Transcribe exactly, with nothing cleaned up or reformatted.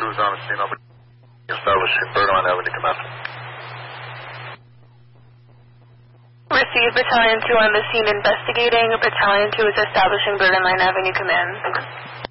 two is on the scene. I'll be establishing Bergman Avenue command. Receive Battalion two on the scene investigating. Battalion two is establishing Bergen Line Avenue command.